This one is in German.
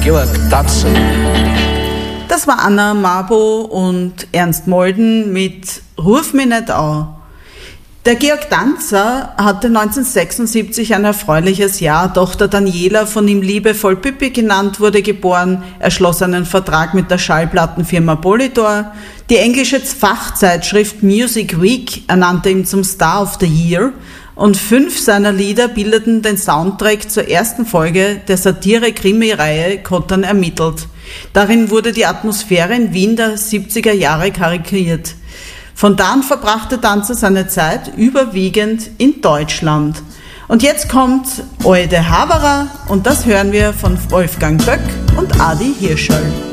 Georg Danzer. Das war Anna Mabo und Ernst Molden mit Ruf mich nicht an. Der Georg Danzer hatte 1976 ein erfreuliches Jahr. Tochter Daniela, von ihm liebevoll Pippi genannt, wurde geboren. Er schloss einen Vertrag mit der Schallplattenfirma Polydor. Die englische Fachzeitschrift Music Week ernannte ihn zum Star of the Year. Und 5 seiner Lieder bildeten den Soundtrack zur ersten Folge der Satire-Krimi-Reihe Kottern ermittelt. Darin wurde die Atmosphäre in Wien der 70er Jahre karikiert. Von da an verbrachte Danzer seine Zeit überwiegend in Deutschland. Und jetzt kommt Oede Haberer und das hören wir von Wolfgang Böck und Adi Hirschl.